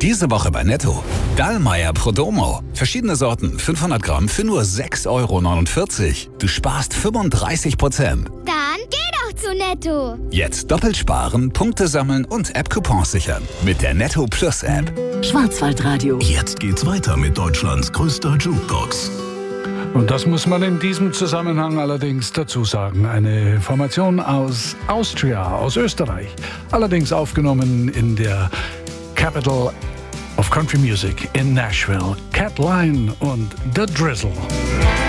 Diese Woche bei Netto. Dallmayr Prodomo. Verschiedene Sorten, 500 Gramm für nur 6,49 Euro. Du sparst 35%. Dann geh doch zu Netto. Jetzt doppelt sparen, Punkte sammeln und App-Coupons sichern. Mit der Netto Plus App. Schwarzwaldradio. Jetzt geht's weiter mit Deutschlands größter Jukebox. Und das muss man in diesem Zusammenhang allerdings dazu sagen. Eine Formation aus Austria, aus Österreich. Allerdings aufgenommen in der Capital of Country Music in Nashville. Cat Line und The Drizzle.